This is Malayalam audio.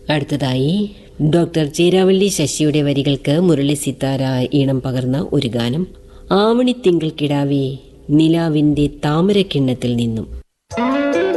അടുത്തതായി ഡോക്ടർ ചേരാവള്ളി ശശിയുടെ വരികൾക്ക് മുരളി സിത്താര ഈണം പകർന്ന ഒരു ഗാനം. ആവണിത്തിങ്കൾ കിടാവേ നിലാവിന്റെ താമരക്കിണ്ണത്തിൽ നിന്നും.